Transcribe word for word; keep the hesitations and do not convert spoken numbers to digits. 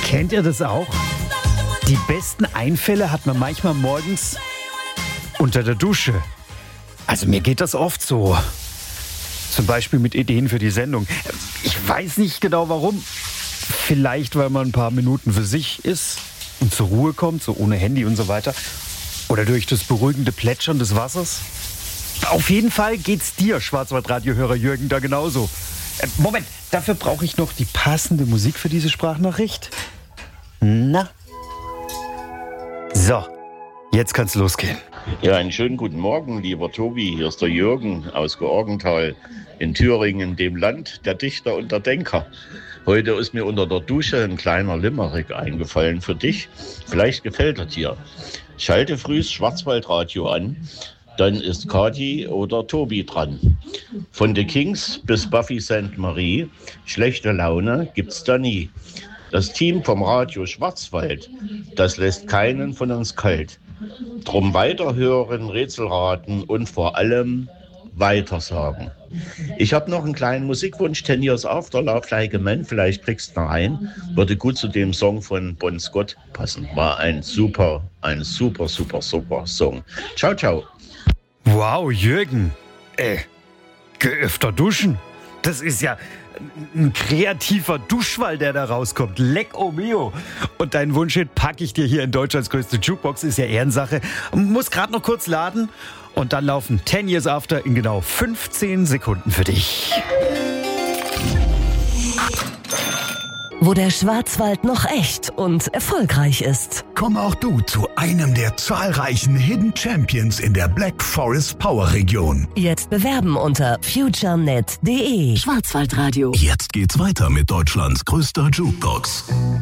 Kennt ihr das auch? Die besten Einfälle hat man manchmal morgens unter der Dusche. Also mir geht das oft so. Zum Beispiel mit Ideen für die Sendung. Ich weiß nicht genau warum. Vielleicht, weil man ein paar Minuten für sich ist und zur Ruhe kommt, so ohne Handy und so weiter. Oder durch das beruhigende Plätschern des Wassers. Auf jeden Fall geht's dir, Schwarzwaldradio-Hörer Jürgen, da genauso. Äh, Moment, dafür brauche ich noch die passende Musik für diese Sprachnachricht. Na? So, jetzt kann's losgehen. Ja, einen schönen guten Morgen, lieber Tobi. Hier ist der Jürgen aus Georgenthal in Thüringen, dem Land der Dichter und der Denker. Heute ist mir unter der Dusche ein kleiner Limerick eingefallen für dich. Vielleicht gefällt er dir. Schalte frühs Schwarzwaldradio an, dann ist Kati oder Tobi dran. Von The Kings bis Buffy Sainte Marie, schlechte Laune gibt's da nie. Das Team vom Radio Schwarzwald, das lässt keinen von uns kalt. Drum weiterhören, Rätsel raten und vor allem weitersagen. Ich habe noch einen kleinen Musikwunsch, Ten Years After, Love Like a Man, vielleicht kriegst du noch ein. Würde gut zu dem Song von Bon Scott passen. War ein super, ein super, super, super Song. Ciao, ciao. Wow, Jürgen. Ey, geh öfter duschen. Das ist ja ein kreativer Duschwall, der da rauskommt. Lecco mio. Und dein Wunschhit packe ich dir hier in Deutschlands größte Jukebox. Ist ja Ehrensache. Muss gerade noch kurz laden. Und dann laufen Ten Years After in genau fünfzehn Sekunden für dich. Wo der Schwarzwald noch echt und erfolgreich ist. Komm auch du zu einem der zahlreichen Hidden Champions in der Black Forest Power Region. Jetzt bewerben unter futurenet punkt de. Schwarzwaldradio. Jetzt geht's weiter mit Deutschlands größter Jukebox.